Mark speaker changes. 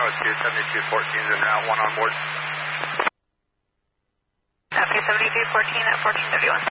Speaker 1: 7214 is en route, 1 on board.
Speaker 2: Copy 7214 at 1471.